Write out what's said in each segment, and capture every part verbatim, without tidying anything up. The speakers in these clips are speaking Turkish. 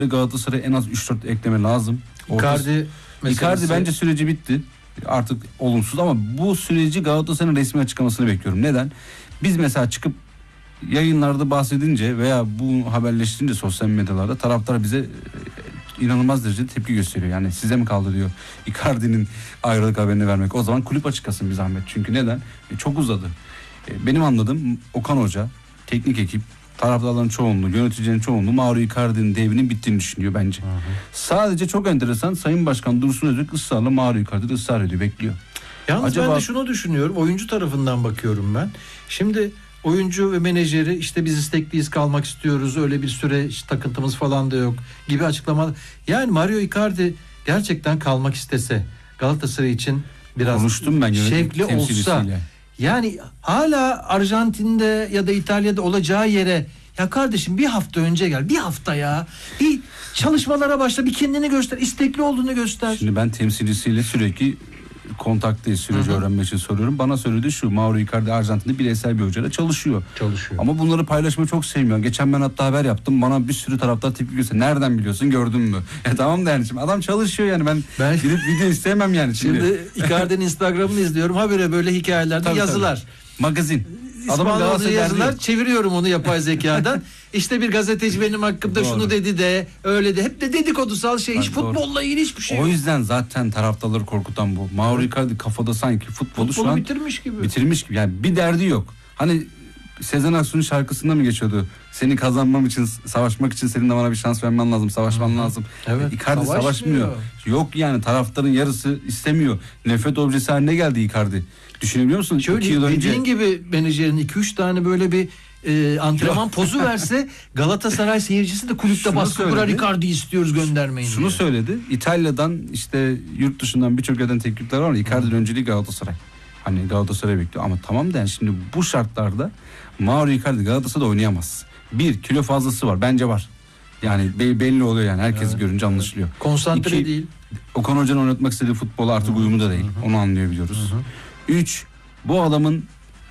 Galatasaray'a en az üç dört ekleme lazım. Icardi meselesi... Icardi bence süreci bitti. Artık olumsuz ama bu süreci Galatasaray'ın resmi açıklamasını bekliyorum. Neden? Biz mesela çıkıp yayınlarda bahsedince veya bu haberleştirince sosyal medyalarda taraftar bize inanılmaz derecede tepki gösteriyor. Yani size mi kaldı diyor Icardi'nin ayrılık haberini vermek. O zaman kulüp açıklasın bir zahmet. Çünkü neden? E, çok uzadı. E, benim anladığım Okan Hoca, teknik ekip, taraftarların çoğunluğu, yöneticilerin çoğunluğu Mauro Icardi'nin devrinin bittiğini düşünüyor bence. Hı hı. Sadece çok enteresan, Sayın Başkan Dursun Özbek ısrarla Mauro Icardi'de ısrar ediyor, bekliyor. Yalnız Acaba... ben de şunu düşünüyorum, oyuncu tarafından bakıyorum ben. Şimdi oyuncu ve menajeri işte biz istekliyiz, kalmak istiyoruz, öyle bir süre takıntımız falan da yok gibi açıklamalar. Yani Mauro Icardi gerçekten kalmak istese, Galatasaray için biraz konuştum ben şevkli olsa, yani hala Arjantin'de ya da İtalya'da olacağı yere, ya kardeşim bir hafta önce gel, bir hafta ya, bir çalışmalara başla, bir kendini göster, istekli olduğunu göster. Şimdi ben temsilcisiyle sürekli kontaktayız, süreci Hı-hı. öğrenmek için soruyorum. Bana söyledi şu: Mauro Icardi Arjantin'de bireysel bir hocayla çalışıyor. Çalışıyor. Ama bunları paylaşmayı çok sevmiyor. Geçen ben hatta haber yaptım. Bana bir sürü taraftar tepki gösterdi. Nereden biliyorsun, gördün mü? Ya tamam da yani şimdi adam çalışıyor yani, ben, ben... gidip video istemem yani şimdi. Şimdi Icardi'nin Instagram'ını izliyorum. Habire böyle hikayelerde tabii, yazılar. Tabii. Magazin. İsmail yazılar, çeviriyorum onu yapay zekadan. İşte bir gazeteci benim hakkımda doğru. Şunu dedi de öyle de, hep de dedikodusal şey. Hiç yani futbolla ilgili hiçbir şey yok. O yok. yüzden zaten taraftarları korkutan bu. Mauro Icardi kafada sanki futbolu, futbolu şu an bitirmiş gibi. Bitirmiş gibi. Yani bir derdi yok. Hani Sezen Aksu'nun şarkısında mı geçiyordu? Seni kazanmam için, savaşmak için senin de bana bir şans vermen lazım, savaşman Hı-hı. lazım. Evet. Icardi savaşmıyor. Yok yani, taraftarın yarısı istemiyor. Nefret objesi haline geldi Icardi. Düşünebiliyor musun? Şöyle dediğin önce... gibi menajerin iki üç tane böyle bir e, antrenman pozu verse Galatasaray seyircisi de kulüpte şunu baskı kurar, Icardi istiyoruz göndermeyin. Şunu diye. söyledi. İtalya'dan işte yurt dışından birçok yerden teklifler var. Icardi'nin önceliği Galatasaray. Hani Galatasaray bekliyor ama tamam da yani şimdi bu şartlarda Mauro Icardi Galatasaray'da oynayamaz. Bir, kilo fazlası var. Bence var. Yani belli oluyor yani. Herkes evet, görünce anlaşılıyor. Konsantre İki, değil. Okan Hoca'nın oynatmak istediği futbol artık Hı-hı. uyumu da değil. Hı-hı. Onu anlayabiliyoruz. Hı-hı. Üç, bu adamın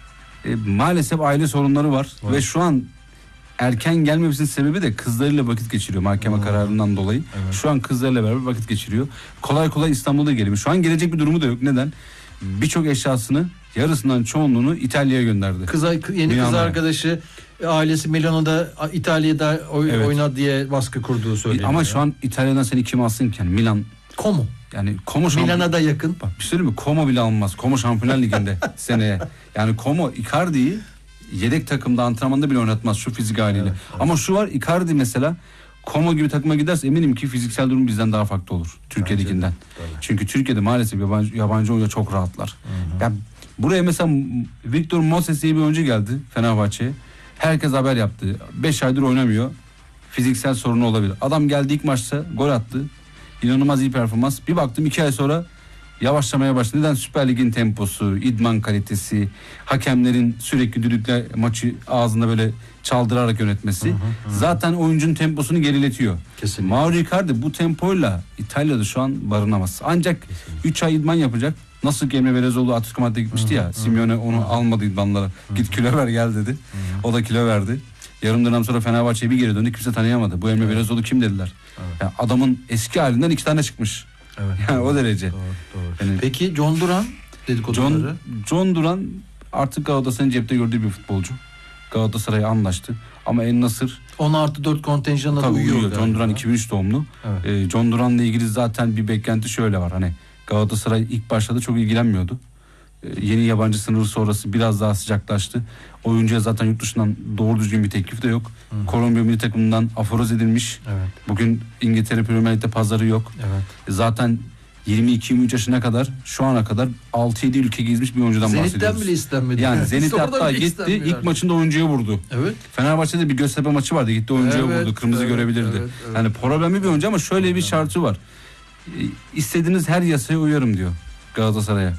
e, maalesef aile sorunları var. var. Ve şu an erken gelmemesinin sebebi de kızlarıyla vakit geçiriyor. Mahkeme Hı-hı. kararından dolayı. Evet. Şu an kızlarıyla beraber vakit geçiriyor. Kolay kolay İstanbul'da gelemiyor. Şu an gelecek bir durumu da yok. Neden? Birçok eşyasını, yarısından çoğunluğunu İtalya'ya gönderdi. Kız, yeni Milano'ya. Kız arkadaşı ailesi Milano'da, İtalya'da oy, evet. oyna diye baskı kurduğu söyleniyor. Ama şu an İtalya'dan seni kim alsın ki? Yani Milan. Como? Yani Como şampiyon... Milan'a da yakın. Bak bir şey söyleyeyim mi? Como bile almaz. Como Şampiyonlar Ligi'nde seneye. Yani Como Icardi'yi yedek takımda, antrenmanda bile oynatmaz şu fizik haliyle. Evet, evet. Ama şu var, Icardi mesela Como gibi takıma giderse eminim ki fiziksel durum bizden daha farklı olur. Türkiye Bence Ligi'nden. De, Çünkü Türkiye'de maalesef yabancı, yabancı oyuncular çok rahatlar. Yani buraya mesela Victor Moses diye bir oyuncu geldi Fenerbahçe'ye. Herkes haber yaptı. beş aydır oynamıyor. Fiziksel sorunu olabilir. Adam geldi, ilk maçta gol attı. İnanılmaz iyi performans. Bir baktım iki ay sonra yavaşlamaya başladı. Neden? Süper Lig'in temposu, idman kalitesi, hakemlerin sürekli düdükle maçı ağzında böyle çaldırarak yönetmesi. Hı hı, hı. Zaten oyuncunun temposunu geriletiyor. Kesinlikle. Mauro Icardi bu tempoyla İtalya'da şu an barınamaz. Ancak üç ay idman yapacak. Nasıl ki Emre Belezoğlu Atletico Madrid'e gitmişti ya. Hı hı, Simeone onu hı. almadı idmanlara. Hı hı. Git kilo ver gel dedi. Hı hı. O da kilo verdi. Yarım dönem sonra Fenerbahçe'ye bir geri döndü. Kimse tanıyamadı. Bu Emre evet. Belezoğlu kim dediler. Evet. Yani adamın eski halinden iki tane çıkmış. Evet. Yani o derece. Doğru, doğru. Yani, peki John Duran dedikoduları? John, John Duran artık Galatasaray'ın cepte gördüğü bir futbolcu. Galatasaray'a anlaştı. Ama El Nasır on artı dört kontenjanına da uyuyor. uyuyor. John Duran iki bin üç doğumlu. Evet. Ee, John Duran'la ilgili zaten bir beklenti şöyle var. Hani Galatasaray ilk başlarda çok ilgilenmiyordu. Ee, yeni yabancı sınırı sonrası biraz daha sıcaklaştı. Oyuncuya zaten yurt dışından doğru düzgün bir teklif de yok. Hı. Kolombiya milli takımından aforoz edilmiş. Evet. Bugün İngiltere Premier Lig'de pazarı yok. Evet. Zaten yirmi iki yirmi üç yaşına kadar şu ana kadar altı yedi ülke gezmiş bir oyuncudan Zenit'ten bahsediyoruz. Zenit'ten bile istenmedi. Yani Zenit hatta gitti, ilk maçında oyuncuya vurdu. Evet. Fenerbahçe'de bir Göztepe maçı vardı. Gitti oyuncuya evet, vurdu. Kırmızı evet, görebilirdi. Evet, evet. Yani problemi bir oyuncu ama şöyle evet. bir şartı var. İstediğiniz her yasaya uyarım diyor Galatasaray'a.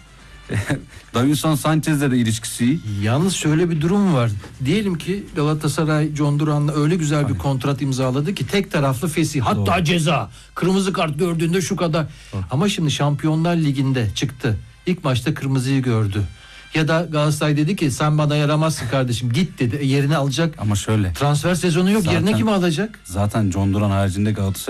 Davinson Sanchez'le de ilişkisi. Yalnız şöyle bir durum var. Diyelim ki Galatasaray John Duran'la öyle güzel bir kontrat imzaladı ki tek taraflı fesih. Hatta Doğru. ceza. Kırmızı kart gördüğünde şu kadar. Doğru. Ama şimdi Şampiyonlar Ligi'nde çıktı. İlk maçta kırmızıyı gördü. Ya da Galatasaray dedi ki sen bana yaramazsın kardeşim git dedi. E, yerini alacak. Ama şöyle. Transfer sezonu yok. Zaten- Yerine kimi alacak? Zaten John Duran haricinde Galatasaray